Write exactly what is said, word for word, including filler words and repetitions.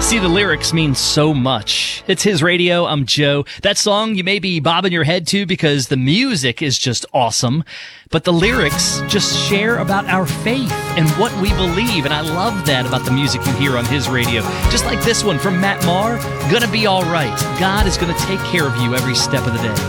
See, the lyrics mean so much. It's His Radio. I'm Joe. That song you may be bobbing your head to because the music is just awesome, but the lyrics just share about our faith and what we believe, and I love that about the music you hear on His Radio. Just like this one from Matt Maher, Gonna Be All Right. God is going to take care of you every step of the day.